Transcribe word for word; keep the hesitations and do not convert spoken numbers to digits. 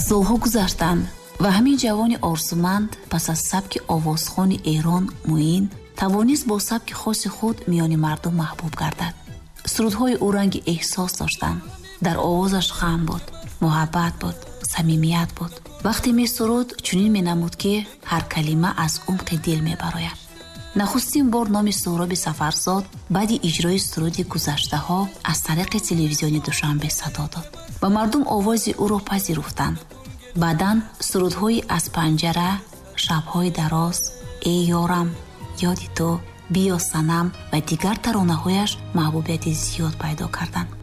солҳо гузаштанд ва ҳамин ҷавони орзуманд пас аз сабки овозхони Эрон Муин тавонист бо сабки хоси худ миёни мардум маҳбуб гардад. сурудҳои ӯ ранги эҳсос доштанд. дар овозаш ғам буд, муҳаббат буд, самимият буд. вақте месуруд чунин менамуд ки ҳар калима аз умқи дил мебарояд. нахустин бор номи Соҳроби Сафарзод баъди иҷрои суруди гузаштаҳо аз тариқи телевизиони Душанбе садо дод ва мардум овози ӯро пазируфтанд. баъдан сурудҳои аз панҷара, шабҳои дароз, эй ёрам, ёди ту, биё санам ва дигар таронаҳояш маҳбубияти зиёд пайдо карданд.